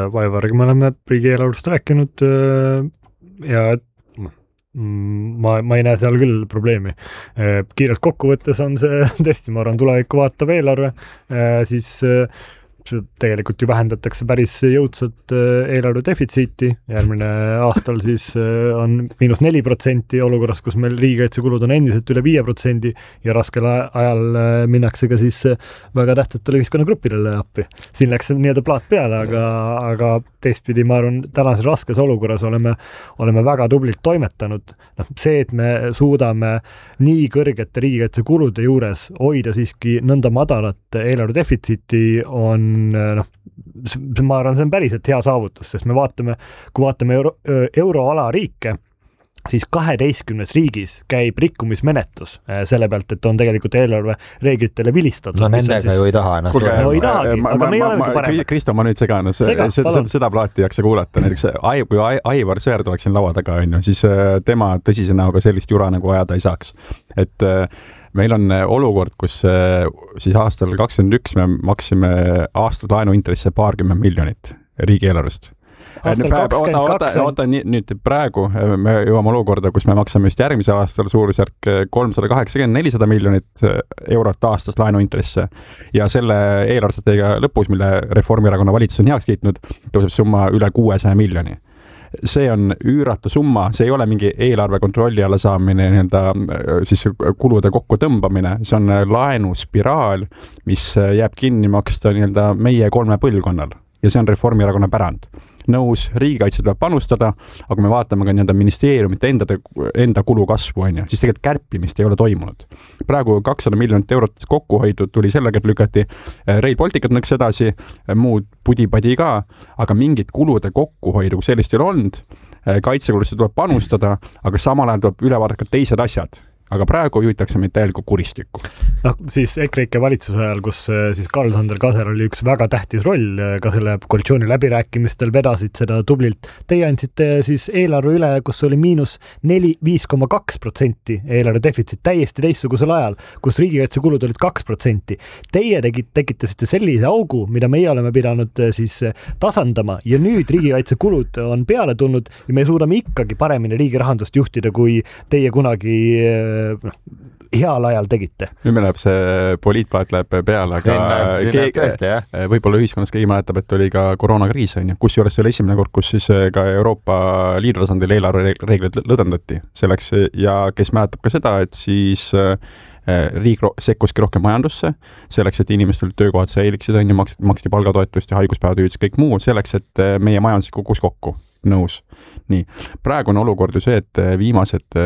Vaivariga me oleme riigieelarvust rääkinud ja ma ei näe seal küll probleemi. Kiirelt kokkuvõttes on see tõesti, ma arvan, tulevikku vaatav eelarve, siis tegelikult ju vähendatakse päris jõudsat eelarve defitsiiti. Järgmine aastal siis on -4% olukorras, kus meil riigikaitsekulud on endiselt üle 5% ja raskel ajal minnakse ka siis väga tähtsatele ühiskonnagruppidele appi. Siin läks nii-öelda plaat peale, aga teistpidi ma arvan, tänases raskes olukorras oleme väga tublilt toimetanud. See, et me suudame nii kõrgete riigikaitsekulude juures hoida siiski nõnda madalat eelarve defitsiiti on ma arvan, see on päriselt hea saavutus, sest kui vaatame euroala riike, siis 12 riigis käib rikkumismenetlus selle pealt, et on tegelikult eelarve reeglitele vilistatud. No nendega ju ei taha ennast. No ei tahagi, aga me olemegi paremad. Kristo, ma nüüd segan, seda plaati ei jaksa kuulata. Näiteks, kui Aivar Sõerd oleks siin laua taga, siis tema tõsise näoga sellist jura nagu ajada ei saaks. Et meil on olukord, kus siis aastal 2021 me maksime aastas laenuintresse $20 miljonit riigieelarvest. Oota, nüüd praegu me jõuame olukorda, kus me maksame just järgmisel aastal suurusjärk 380-400 miljonit eurot aastas laenuintresse ja selle eelarvestrateegia lõpus, mille Reformierakonna valitsus on heaks kiitnud, tõuseb summa üle 600 miljoni. See on üüratu summa, see ei ole mingi eelarve kontrolli alla saamine, siis kulude kokku tõmbamine, see on laenuspiraal, mis jääb kinni maksta meie 3 põlvkonnal ja see on Reformierakonna pärand. Nõus, riigikaitse tuleb panustada, aga me vaatame ka ministeeriumite enda kulu kasvu, siis tegelikult kärpimist ei ole toimunud. Praegu 200 miljonit eurot kokkuhoidu tuli sellega, et lükati Rail Balticut nõks edasi, muud pudi-padi ka, aga mingit kulude kokkuhoidu sellist ei ole olnud. Kaitsekulusse tuleb panustada, aga samal ajal tuleb üle vaadata ka teised asjad. Aga praegu juhitakse meid täielikku kuristikku. Siis EKREIKE valitsuse ajal, kus siis Karl-Sander Kaser oli üks väga tähtis roll ka selle koalitsiooni läbirääkimistel, vedasid seda tublilt. Teie andsite siis eelarve üle, kus oli -5,2% eelarve defitsiit täiesti teistsugusel ajal, kus riigikaitsekulud olid 2%. Teie tekitasite sellise augu, mida meie oleme pidanud siis tasandama ja nüüd riigikaitsekulud on peale tulnud ja me suudame ikkagi paremini riigi rahandust juhtida, kui teie kunagi heal ajal tegite. Nüüd me läheb see poliitplaat läheb peale, aga võib-olla ühiskonnas keegi mäletab, et oli ka koroonakriis, kus juures see oli esimene kord, kus siis ka Euroopa Liidu tasandil eelarvereeglid lõdvendati selleks ja kes mäletab ka seda, et siis riik sekkuski rohkem majandusse, selleks, et inimestel töökohad säiliksid, maksti palgatoetust ja haiguspäevahüvitis, kõik muu, selleks, et meie majandus kukkus kokku. Nõus. Nii. Praegu on olukord ju see, et viimased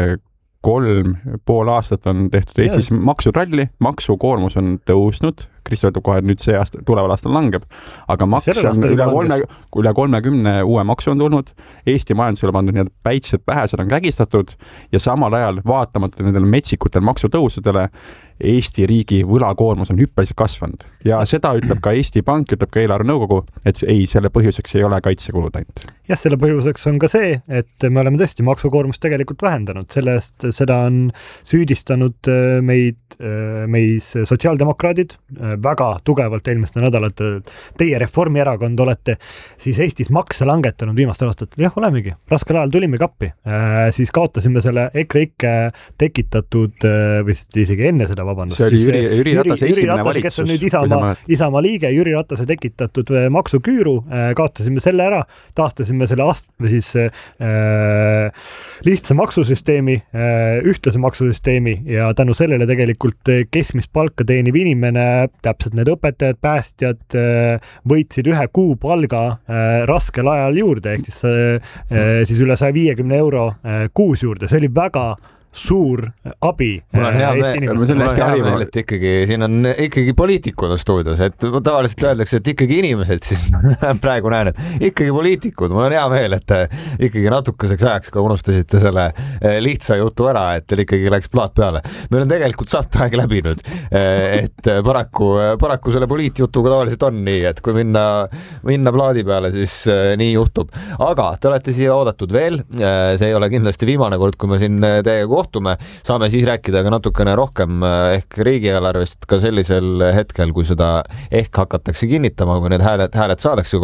3,5 aastat on tehtud Eestis maksutralli, maksukoormus on tõusnud, Kristo ütleb kohe, et nüüd see aasta, tuleval aastal langeb, aga maks on üle 30 uue maksu on tulnud, Eesti majandusele pandud need päitsed pähesed on kägistatud ja samal ajal vaatamata nendele metsikutel maksutõusudele Eesti riigi võlakoormus on hüppeliselt kasvanud ja seda ütleb ka Eesti Pank, ütleb ka eelarvenõukogu, et ei, selle põhjuseks ei ole kaitsekulud ainult. Jah, selle põhjuseks on ka see, et me oleme tõesti maksukoormust tegelikult vähendanud. Sellest seda on süüdistanud meis sotsiaaldemokraadid väga tugevalt eelmiste nädalate. Teie Reformierakond olete siis Eestis makse langetanud viimastel aastatel. Jah, olemegi. Raskel ajal tulime kappi. Siis kaotasime selle EKREIKE tekitatud või isegi enne seda vabandust. See oli Jüri Ratase esimene valitsus. Kes on nüüd Isamaa liige, Jüri Ratase tekitatud maksuküüru, kaotasime selle ära, taastasime selle siis lihtsa maksusüsteemi, ühtlase maksusüsteemi ja tänu sellele tegelikult keskmist palka teeniv inimene, täpselt need õpetajad, päästjad võitsid 1 kuu palga raskel ajal juurde, ehk siis üle 150 euro kuus juurde. See oli väga suur abi Eesti inimestele. Mul on hea meel, et ikkagi siin on ikkagi poliitikud on stuudios, et tavaliselt öeldakse, et ikkagi inimesed, siis praegu näen, et ikkagi poliitikud. Mul on hea meel, et ikkagi natukeseks ajaks, kui unustasite selle lihtsa jutu ära, et teil ikkagi läks plaat peale. Meil on tegelikult saateaeg läbi nüüd, et paraku selle poliitjutuga tavaliselt on nii, et kui minna plaadi peale, siis nii juhtub. Aga te olete siia oodatud veel, see ei ole kindlasti viimane kord, kui me siin teiega saame siis rääkida ka natukene rohkem ehk riigieelarvest ka sellisel hetkel, kui seda ehk hakatakse kinnitama, kui need hääled saadakse